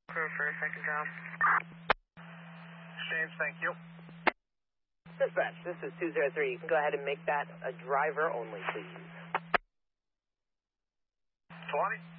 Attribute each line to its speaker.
Speaker 1: Crew for a second job.
Speaker 2: James, thank you.
Speaker 3: Dispatch, this is 203. You can go ahead and make that a driver only, please.
Speaker 2: 20.